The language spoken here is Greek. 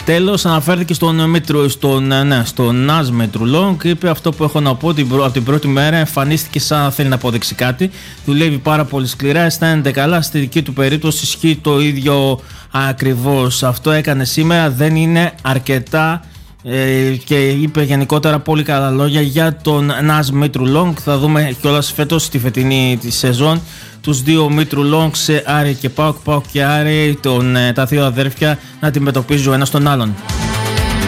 τέλος, αναφέρθηκε στον Ναζ Μητρουλόγκ. Είπε αυτό που έχω να πω από την πρώτη μέρα. Εμφανίστηκε σαν να θέλει να αποδείξει κάτι. Δουλεύει πάρα πολύ σκληρά, αισθάνεται καλά. Στη δική του περίπτωση ισχύει το ίδιο ακριβώς. Αυτό έκανε σήμερα, δεν είναι αρκετά. Και είπε γενικότερα πολύ καλά λόγια για τον Ναζ Μητρουλόγκ. Θα δούμε κιόλας φέτος στη φετινή τη σεζόν τους δύο Μητρουλόγκ σε Άρη και Πάοκ και Άρη, τα δύο αδέρφια να αντιμετωπίζουν ο ένας τον άλλον.